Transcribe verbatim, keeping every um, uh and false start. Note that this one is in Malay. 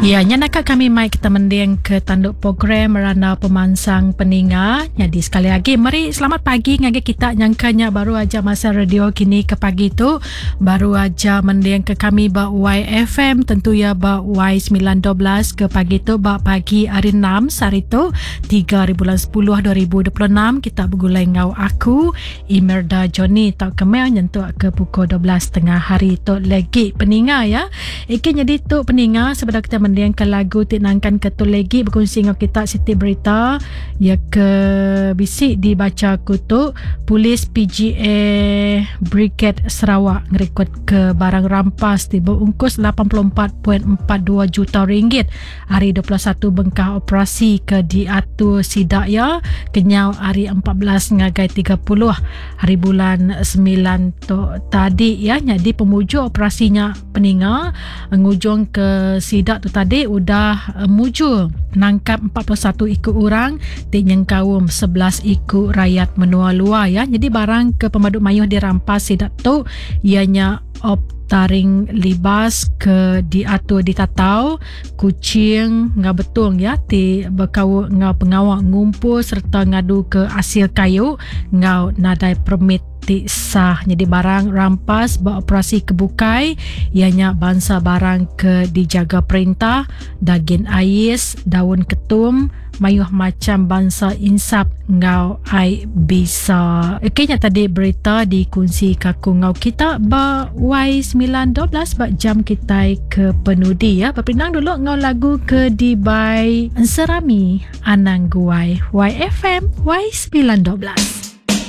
Ya, nyanaka kami mai kita mending ke tanduk program merana pemansang peninga. Jadi sekali lagi, mari selamat pagi ngagi kita nyangkanya baru aja masa radio kini ke pagi tu. Baru aja mending ke kami ba Y F M tentu ya ba Y sembilan dua belas ke pagi tu ba pagi hari enam hari tu tiga bulan sepuluh dua ribu dua puluh enam kita bergulai ngau aku Imelda Johnny tak kemel nyentuh ke pukul dua belas tengah hari tu lagi peninga ya. Ikin jadi tu peninga sebenarnya kita mending ke lagu tinangkan ke tu lagi berkongsi dengan kita Siti berita ya ke bisik dibaca kutu polis P G A Brigade Sarawak ngerekod ke barang rampas di berungkus lapan puluh empat perpuluhan empat dua juta ringgit hari dua puluh satu bengkah operasi ke diatur sidak ya kenyau hari empat belas ngagai tiga puluh hari bulan sembilan tu tadi ya. Jadi pemuju operasinya peninga ngujung ke sidak tu tadi udah uh, muju nangkap empat puluh satu ikut orang dengan kaum sebelas ikut rakyat menua luar ya. Jadi barang ke pemaduk mayuh dirampas sidak tu ianya op taring libas ke diatur ditatau kucing ngau betul ya ti berkau ngau pengawak ngumpul serta ngadu ke asil kayu ngau nadai permit ti sah. Jadi barang rampas beroperasi kebukai ianya bangsa barang ke dijaga perintah daging ais daun ketum mayuh macam bangsa insap ngau ai bisa. Okeynya tadi berita dikongsi kaku ngau kita ba Y sembilan dua belas ba jam kita ke penudi ya. Berpinang dulu ngau lagu ke di by Serami Anang Guai Y F M Y sembilan dua belas.